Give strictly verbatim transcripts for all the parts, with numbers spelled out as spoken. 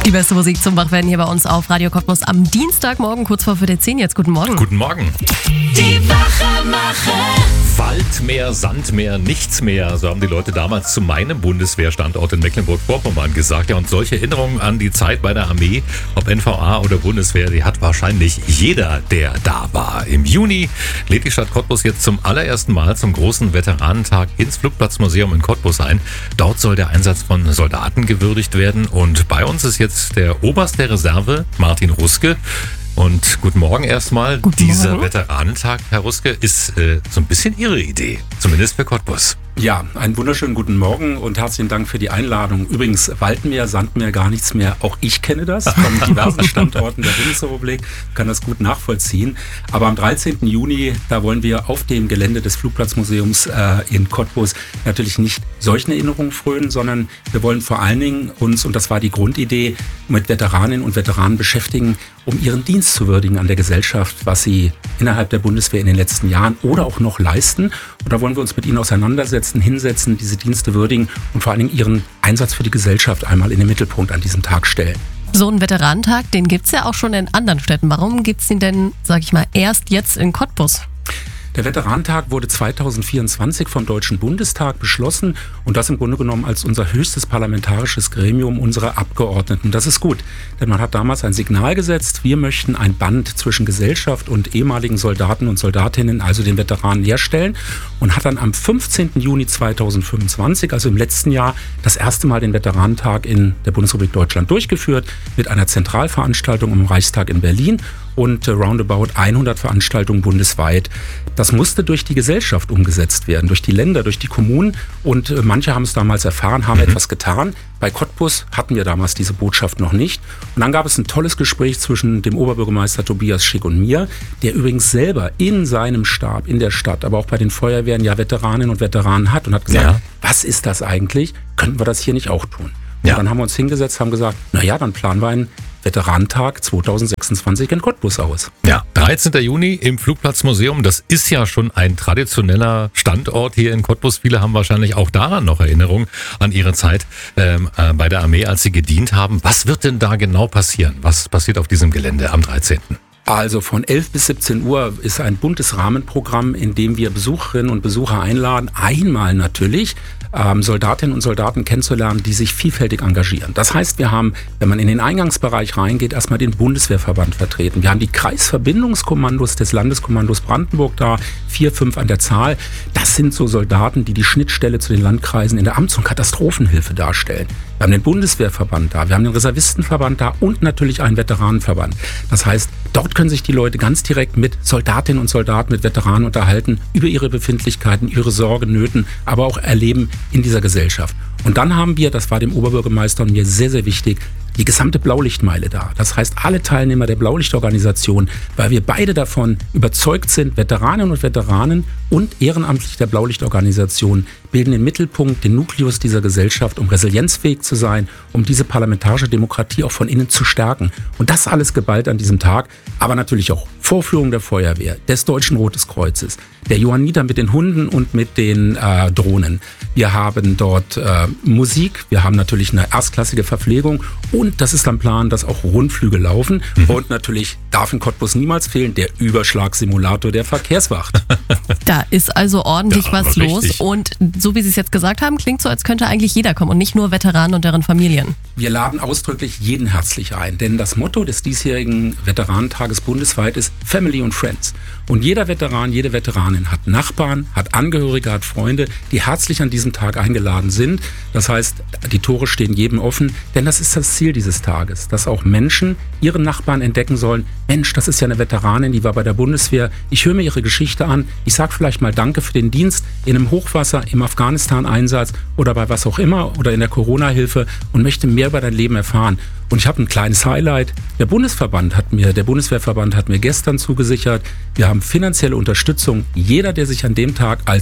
Die beste Musik zum Wachwerden hier bei uns auf Radio Cottbus am Dienstagmorgen, kurz vor Viertel zehn. Jetzt guten Morgen. Guten Morgen. Die Wachermacher. Waldmeer, Sandmeer, nichts mehr. So haben die Leute damals zu meinem Bundeswehrstandort in Mecklenburg-Vorpommern gesagt. Ja, und solche Erinnerungen an die Zeit bei der Armee, ob N V A oder Bundeswehr, die hat wahrscheinlich jeder, der da war. Im Juni lädt die Stadt Cottbus jetzt zum allerersten Mal zum großen Veteranentag ins Flugplatzmuseum in Cottbus ein. Dort soll der Einsatz von Soldaten gewürdigt werden. Und bei uns ist jetzt der Oberst der Reserve, Martin Ruske. Und guten Morgen erstmal. Guten Dieser Morgen. Veteranentag, Herr Ruske, ist äh, so ein bisschen Ihre Idee, zumindest für Cottbus. Ja, einen wunderschönen guten Morgen und herzlichen Dank für die Einladung. Übrigens, Waldmeer, Sandmeer, gar nichts mehr. Auch ich kenne das von diversen Standorten der Bundesrepublik, kann das gut nachvollziehen. Aber am dreizehnten Juni, da wollen wir auf dem Gelände des Flugplatzmuseums äh, in Cottbus natürlich nicht solchen Erinnerungen frönen, sondern wir wollen vor allen Dingen uns, und das war die Grundidee, mit Veteraninnen und Veteranen beschäftigen, um ihren Dienst zu würdigen an der Gesellschaft, was sie innerhalb der Bundeswehr in den letzten Jahren oder auch noch leisten. Und da wollen wir uns mit ihnen auseinandersetzen, hinsetzen, diese Dienste würdigen und vor allen Dingen ihren Einsatz für die Gesellschaft einmal in den Mittelpunkt an diesem Tag stellen. So einen Veteranentag, den gibt's ja auch schon in anderen Städten. Warum gibt's den denn, sag ich mal, erst jetzt in Cottbus? Der Veteranentag wurde zweitausendvierundzwanzig vom Deutschen Bundestag beschlossen und das im Grunde genommen als unser höchstes parlamentarisches Gremium unserer Abgeordneten. Das ist gut, denn man hat damals ein Signal gesetzt, wir möchten ein Band zwischen Gesellschaft und ehemaligen Soldaten und Soldatinnen, also den Veteranen, herstellen und hat dann am fünfzehnten Juni zweitausendfünfundzwanzig, also im letzten Jahr, das erste Mal den Veteranentag in der Bundesrepublik Deutschland durchgeführt mit einer Zentralveranstaltung im Reichstag in Berlin und roundabout hundert Veranstaltungen bundesweit. Das musste durch die Gesellschaft umgesetzt werden, durch die Länder, durch die Kommunen und äh, manche haben es damals erfahren, haben mhm. etwas getan. Bei Cottbus hatten wir damals diese Botschaft noch nicht. Und dann gab es ein tolles Gespräch zwischen dem Oberbürgermeister Tobias Schick und mir, der übrigens selber in seinem Stab, in der Stadt, aber auch bei den Feuerwehren ja Veteraninnen und Veteranen hat und hat gesagt, ja. Was ist das eigentlich? Könnten wir das hier nicht auch tun? Und ja. Dann haben wir uns hingesetzt, haben gesagt, naja, dann planen wir einen Veteranentag zweitausendsechsundzwanzig in Cottbus aus. Ja, dreizehnten Juni im Flugplatzmuseum, das ist ja schon ein traditioneller Standort hier in Cottbus. Viele haben wahrscheinlich auch daran noch Erinnerungen an ihre Zeit ähm, äh, bei der Armee, als sie gedient haben. Was wird denn da genau passieren? Was passiert auf diesem Gelände am dreizehnten? Also von elf bis siebzehn Uhr ist ein buntes Rahmenprogramm, in dem wir Besucherinnen und Besucher einladen. Einmal natürlich ähm, Soldatinnen und Soldaten kennenzulernen, die sich vielfältig engagieren. Das heißt, wir haben, wenn man in den Eingangsbereich reingeht, erstmal den Bundeswehrverband vertreten. Wir haben die Kreisverbindungskommandos des Landeskommandos Brandenburg da, vier, fünf an der Zahl. Das sind so Soldaten, die die Schnittstelle zu den Landkreisen in der Amts- und Katastrophenhilfe darstellen. Wir haben den Bundeswehrverband da, wir haben den Reservistenverband da und natürlich einen Veteranenverband. Das heißt, dort können sich die Leute ganz direkt mit Soldatinnen und Soldaten, mit Veteranen unterhalten, über ihre Befindlichkeiten, ihre Sorgen, Nöten, aber auch erleben in dieser Gesellschaft. Und dann haben wir, das war dem Oberbürgermeister und mir sehr, sehr wichtig, die gesamte Blaulichtmeile da. Das heißt, alle Teilnehmer der Blaulichtorganisation, weil wir beide davon überzeugt sind, Veteraninnen und Veteranen und ehrenamtlich der Blaulichtorganisation bilden den Mittelpunkt, den Nukleus dieser Gesellschaft, um resilienzfähig zu sein, um diese parlamentarische Demokratie auch von innen zu stärken. Und das alles geballt an diesem Tag, aber natürlich auch Vorführung der Feuerwehr, des Deutschen Rotes Kreuzes, der Johanniter mit den Hunden und mit den äh, Drohnen. Wir haben dort äh, Musik, wir haben natürlich eine erstklassige Verpflegung und das ist ein Plan, dass auch Rundflüge laufen. Mhm. Und natürlich darf in Cottbus niemals fehlen der Überschlagssimulator der Verkehrswacht. Da ist also ordentlich Ja, was aber los richtig. und so wie Sie es jetzt gesagt haben, klingt so, als könnte eigentlich jeder kommen und nicht nur Veteranen und deren Familien. Wir laden ausdrücklich jeden herzlich ein, denn das Motto des diesjährigen Veteranentages bundesweit ist Family und Friends. Und jeder Veteran, jede Veteranin hat Nachbarn, hat Angehörige, hat Freunde, die herzlich an diesem Tag eingeladen sind. Das heißt, die Tore stehen jedem offen, denn das ist das Ziel dieses Tages, dass auch Menschen ihren Nachbarn entdecken sollen, Mensch, das ist ja eine Veteranin, die war bei der Bundeswehr, ich höre mir ihre Geschichte an, ich sage vielleicht mal Danke für den Dienst in einem Hochwasser, im Afghanistan-Einsatz oder bei was auch immer oder in der Corona-Hilfe und möchte mehr über dein Leben erfahren. Und ich habe ein kleines Highlight. Der Bundesverband hat mir, der Bundeswehrverband hat mir gestern zugesichert, wir haben finanzielle Unterstützung. Jeder, der sich an dem Tag als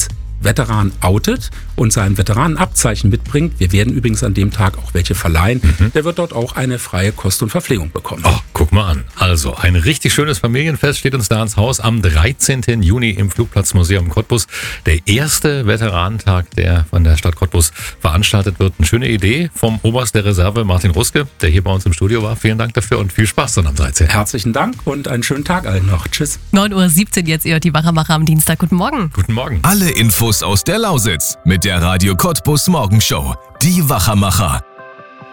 Veteran outet und sein Veteranenabzeichen mitbringt, wir werden übrigens an dem Tag auch welche verleihen, mhm. der wird dort auch eine freie Kost und Verpflegung bekommen. Oh, guck mal an. Also ein richtig schönes Familienfest steht uns da ins Haus am dreizehnten Juni im Flugplatzmuseum Cottbus. Der erste Veteranentag, der von der Stadt Cottbus veranstaltet wird. Eine schöne Idee vom Oberst der Reserve Martin Ruske, der hier bei uns im Studio war. Vielen Dank dafür und viel Spaß dann am dreizehnten Herzlichen Dank und einen schönen Tag allen noch. Tschüss. neun Uhr siebzehn jetzt, ihr hört die Wachermacher am Dienstag. Guten Morgen. Guten Morgen. Alle Infos aus der Lausitz mit der Radio Cottbus Morgenshow. Die Wachermacher.